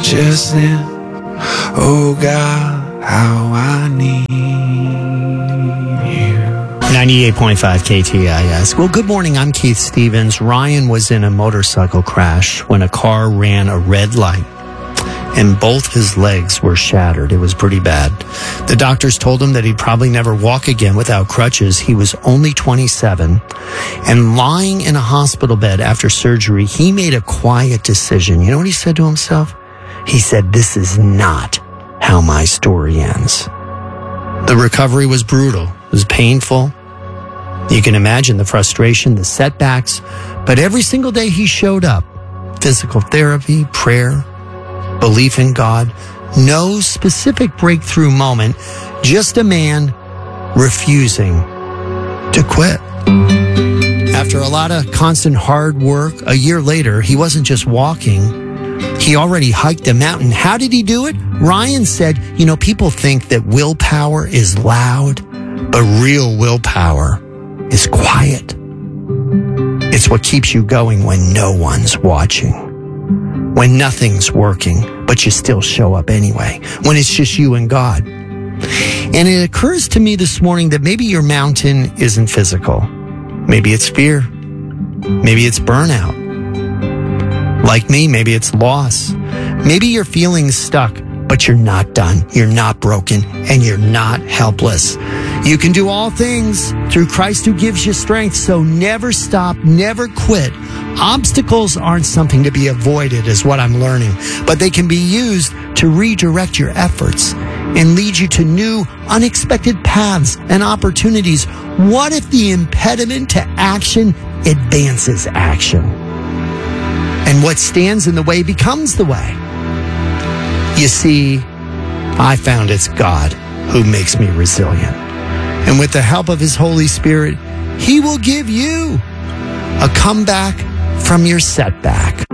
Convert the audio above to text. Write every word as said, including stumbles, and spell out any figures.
just then, oh God, how I need you. ninety-eight point five K T I S. Well, good morning. I'm Keith Stevens. Ryan was in a motorcycle crash when a car ran a red light and both his legs were shattered. It was pretty bad. The doctors told him that he'd probably never walk again without crutches. He was only twenty-seven, and lying in a hospital bed after surgery, he made a quiet decision. You know what he said to himself? He said, "This is not how my story ends." The recovery was brutal. It was painful. You can imagine the frustration, the setbacks, but every single day he showed up. Physical therapy, prayer, belief in God, no specific breakthrough moment, just a man refusing to quit. After a lot of constant hard work, a year later, he wasn't just walking, he already hiked a mountain. How did he do it? Ryan said, you know, people think that willpower is loud, but real willpower is quiet. It's what keeps you going when no one's watching. When nothing's working, but you still show up anyway. When it's just you and God. And it occurs to me this morning that maybe your mountain isn't physical. Maybe it's fear. Maybe it's burnout. Like me, maybe it's loss. Maybe you're feeling stuck, but you're not done. You're not broken, and you're not helpless. You can do all things through Christ who gives you strength. So never stop, never quit. Obstacles aren't something to be avoided, is what I'm learning, but they can be used to redirect your efforts and lead you to new, unexpected paths and opportunities. What if the impediment to action advances action? And what stands in the way becomes the way. You see, I found it's God who makes me resilient. And with the help of His Holy Spirit, He will give you a comeback from your setback.